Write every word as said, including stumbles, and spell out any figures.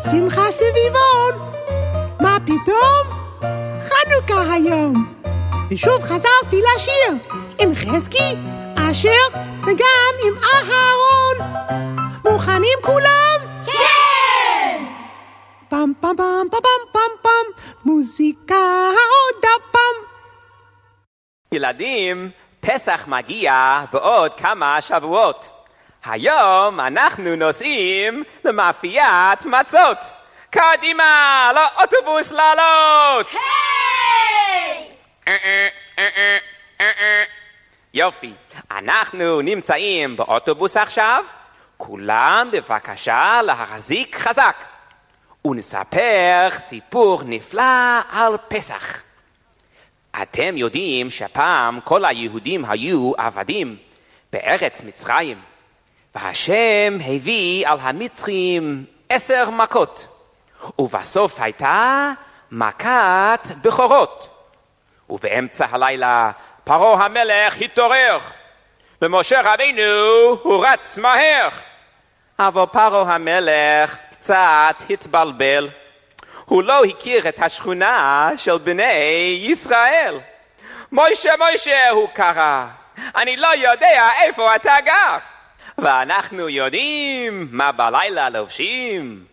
שמחה סביבון. מה פתאום? חנוכה היום. ושוב חזרתי לשיר עם חזקי, אשר וגם עם אהרון. מוכנים כולם? כן! פם פם פם פם פם פם פם, מוזיקה עוד הפעם. ילדים, פסח מגיע בעוד כמה שבועות. היום אנחנו נוסעים למאפיית מצות. קדימה, לאוטובוס לעלות! היי! יופי, אנחנו נמצאים באוטובוס עכשיו. כולם בבקשה להחזיק חזק. ונספר סיפור נפלא על פסח. אתם יודעים שפעם כל היהודים היו עבדים בארץ מצרים. והשם הביא על המצרים עשר מכות. ובסוף הייתה מכת בכורות. ובאמצע הלילה פרעה המלך התעורר. ומשה רבינו הוא רץ מהר. אבל פרעה המלך קצת התבלבל. הוא לא הכיר את השכונה של בני ישראל. מוישה, מוישה, הוא קרא. אני לא יודע איפה אתה גר. ואנחנו יודעים מה בלילה לובשים.